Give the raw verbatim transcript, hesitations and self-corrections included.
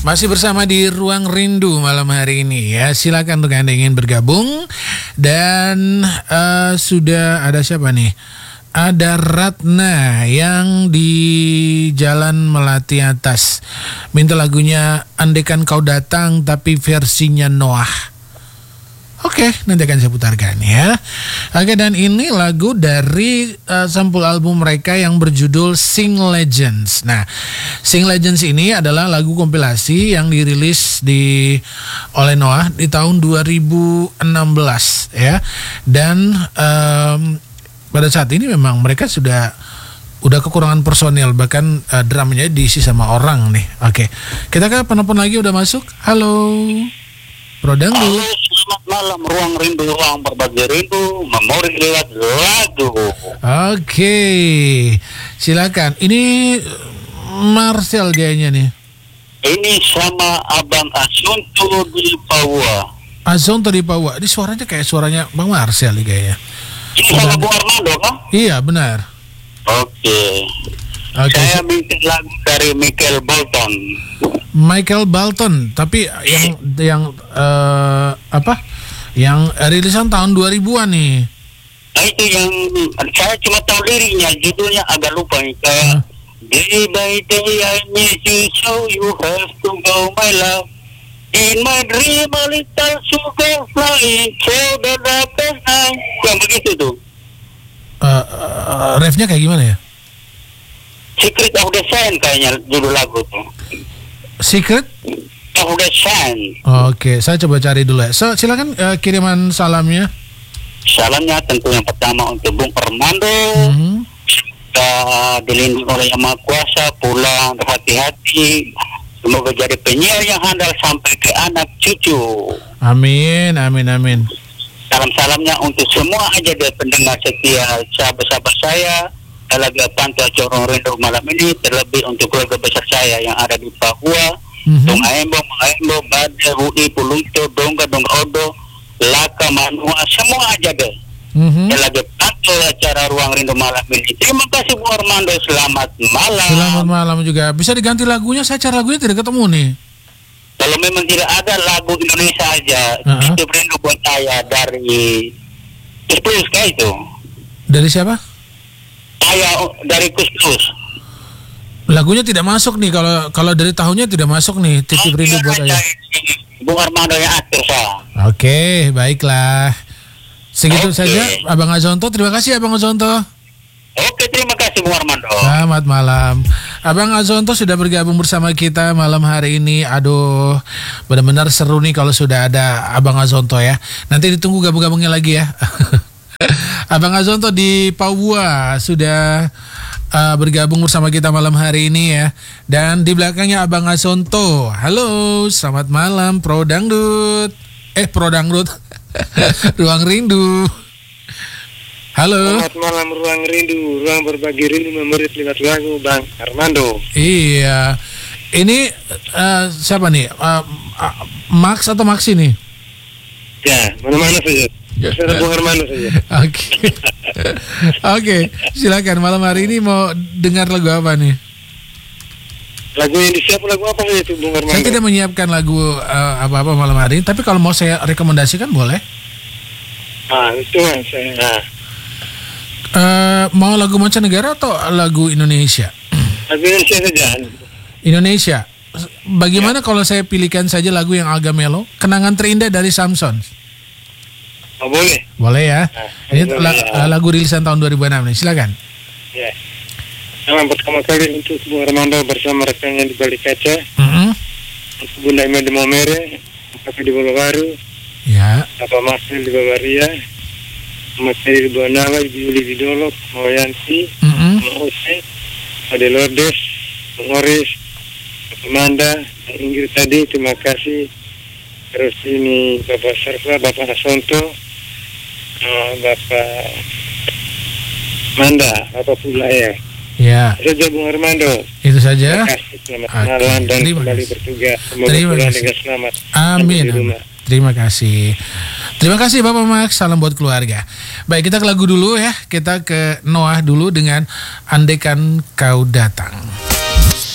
Masih bersama di Ruang Rindu malam hari ini ya. Silakan untuk Anda ingin bergabung. Dan uh, sudah ada siapa nih? Ada Ratna yang di Jalan Melati Atas. Minta lagunya Andaikan Kau Datang tapi versinya Noah. Oke, nanti akan saya putarkan ya. Oke, dan ini lagu dari uh, sampul album mereka yang berjudul Sing Legends. Nah, Sing Legends ini adalah lagu kompilasi yang dirilis di oleh Noah di tahun dua ribu enam belas ya. Dan um, pada saat ini memang mereka sudah udah kekurangan personil, bahkan uh, drumnya diisi sama orang nih. Oke, kita ke penelpon lagi udah masuk. Halo, Prodang dulu. Selamat malam, Ruang Rindu, ruang berbagi rindu, memori lewat lagu. Oke, silakan. Ini Marcel kayaknya nih. Ini sama Abang Asunto di Papua. Asunto di Papua. Ini suaranya kayak suaranya Bang Marcel nih kayaknya. Ini sama Bu Armando kan? Iya, benar. Oke. Oke. Saya minta lagu dari Michael Bolton. Michael Bolton, tapi yang yang uh, apa? Yang rilisan tahun dua ribuan nih. Nah, itu yang saya cuma tahu liriknya, judulnya agak lupa nih. Kayak Day by day I need you so you have to go my love. In my dream a little sugar flying through the darkest night. Yang begitu tuh. Uh, uh, refnya kayak gimana ya? Secret of the Sun kayaknya judul lagu tuh. Secret of the Sun. Oke, saya coba cari dulu ya. So, silakan uh, kiriman salamnya. Salamnya tentu yang pertama untuk Bung Armando. Mm-hmm. Uh, dilindungi oleh Yang Maha Kuasa, pulang berhati-hati. Semoga jadi penyiar yang handal sampai ke anak cucu. Amin, amin, amin. Salam-salamnya untuk semua aja dari pendengar setia sahabat-sahabat saya. Lagi pantau Ruang Rindu malam ini, terlebih untuk keluarga besar saya yang ada di Papua, mm-hmm. Tung Aembo, Maembo, Bade, Rudi, Pulunto, Dongga, Dongga Odo, Laka, Manua, semua aja deh. Mm-hmm. Yang lagi pantau acara Ruang Rindu malam ini. Terima kasih Bu Armando, selamat malam. Selamat malam juga. Bisa diganti lagunya, saya cari lagunya tidak ketemu nih. Kalau memang tidak ada lagu Indonesia aja, uh-huh. Itu rindu buat saya dari Kus Plus kayak itu. Dari siapa? Saya dari Kus Plus. Lagunya tidak masuk nih, kalau kalau dari tahunnya tidak masuk nih. Titip rindu buat ayah. Bung Armando yang atur saya. Oke, baiklah. Segitu Oke. saja Abang Azonto. Terima kasih Abang Azonto. Oke, terima kasih Bung Armando. Selamat malam. Abang Azonto sudah bergabung bersama kita malam hari ini. Aduh, benar-benar seru nih kalau sudah ada Abang Azonto ya. Nanti ditunggu gabung-gabungnya lagi ya. Abang Azonto di Papua sudah uh, bergabung bersama kita malam hari ini ya. Dan di belakangnya Abang Azonto. Halo, selamat malam Pro Dangdut. Eh, Pro Dangdut. Ruang Rindu. Halo. Selamat malam Ruang Rindu, ruang berbagi rindu memerit lewat lagu Bang Armando. Iya. Ini uh, siapa nih? Uh, uh, Max atau Maxi nih? Ya, mana-mana saja. Saya Bung Armando saja. Oke. Oke, silakan malam hari ini mau dengar lagu apa nih? Lagu yang disiap lagu apa saja itu Bung Armando? Saya tidak menyiapkan lagu uh, apa-apa malam hari ini, tapi kalau mau saya rekomendasikan boleh. Ah, itu kan saya. Nah. Uh, mau lagu mancanegara atau lagu Indonesia? Lagu Indonesia saja. Indonesia. Bagaimana ya, kalau saya pilihkan saja lagu yang agak melo, Kenangan Terindah dari Samson? Oh, boleh. Boleh ya. Nah, ini boleh, la- ya. lagu rilisan tahun dua ribu enam nih. Silakan. Ya. Salam pertama kali untuk Bung Armando bersama rekannya di Balik Kaca. Mm-hmm. Untuk Bunda Ime di Momere, Bapak di Bolobaru, Ya. Bapak Marcel di Bavaria, Mas Heri di Bonawa, Ibu Yuli di Dolok, Moyanti, Mm-hmm. Mose, Ade Lourdes, Moris, Amanda, Inggris tadi, terima kasih. Terus ini Bapak Serva, Bapak Asonto, uh, Bapak Manda, Bapak Pula ya. Ya. Itu saja Bung Armando. Itu saja. Terima kasih, selamat Oke, malam dan terima kembali kasih. bertugas. Semoga Terima pulang kasih. dengan selamat. Amin. Sampai di rumah. Terima kasih. Terima kasih Bapak Max. Salam buat keluarga. Baik, kita ke lagu dulu ya. Kita ke Noah dulu dengan Andaikan Kau Datang.